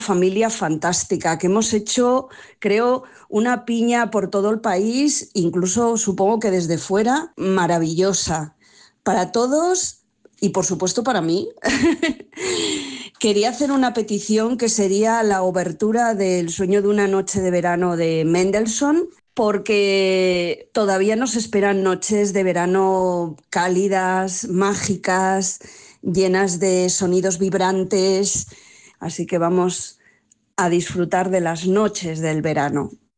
familia fantástica, que hemos hecho, creo, una piña por todo el país, incluso supongo que desde fuera, maravillosa. Para todos y por supuesto para mí. Quería hacer una petición que sería la obertura del Sueño de una noche de verano de Mendelssohn, porque todavía nos esperan noches de verano cálidas, mágicas, llenas de sonidos vibrantes. Así que vamos a disfrutar de las noches del verano.